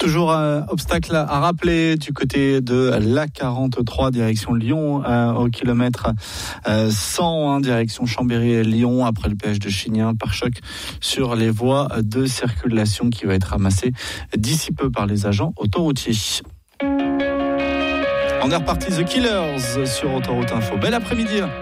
Toujours obstacle à rappeler du côté de l'A43 direction Lyon au kilomètre 100 direction Chambéry-Lyon après le péage de Chignin, par choc sur les voies de circulation qui va être ramassé d'ici peu par les agents autoroutiers. On est reparti The Killers sur Autoroute Info. Bel après-midi.